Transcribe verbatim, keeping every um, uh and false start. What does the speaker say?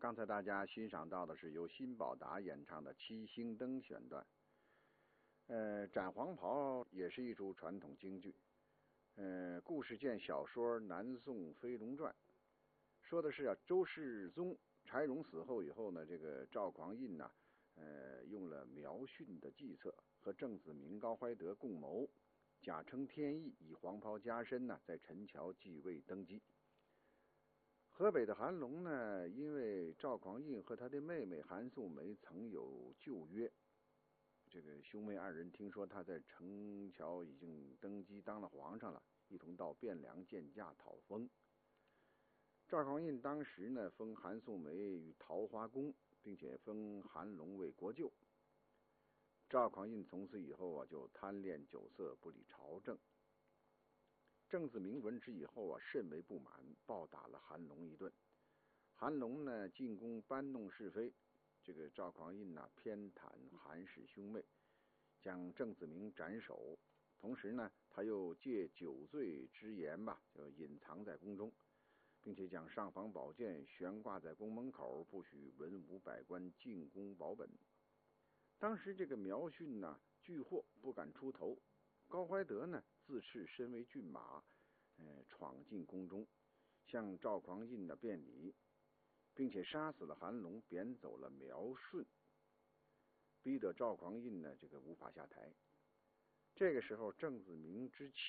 刚才大家欣赏到的是由辛宝达演唱的《七星灯》选段。呃，斩黄袍也是一出传统京剧。呃，故事见小说《南宋飞龙传》，说的是啊，周世宗柴荣死后以后呢，这个赵匡胤呢，呃，用了苗训的计策，和郑子明、高怀德共谋，假称天意，以黄袍加身呢，在陈桥继位登基。河北的韩龙呢，因为赵匡胤和他的妹妹韩素梅曾有旧约，这个兄妹二人听说他在陈桥已经登基当了皇上了，一同到汴梁见驾讨封。赵匡胤当时呢，封韩素梅于桃花宫，并且封韩龙为国舅。赵匡胤从此以后啊，就贪恋酒色，不理朝政。郑子明闻之以后啊，甚为不满，暴打了韩龙一顿。韩龙呢，进宫搬弄是非，这个赵匡胤呢，偏袒韩氏兄妹，将郑子明斩首。同时呢，他又借酒醉之言吧，就隐藏在宫中，并且将尚方宝剑悬挂在宫门口，不许文武百官进宫保本。当时这个苗训呢，惧祸不敢出头。高怀德呢，自恃身为骏马，呃，闯进宫中，向赵匡胤的辩理，并且杀死了韩龙，贬走了苗顺，逼得赵匡胤呢，这个无法下台。这个时候，郑子明之妻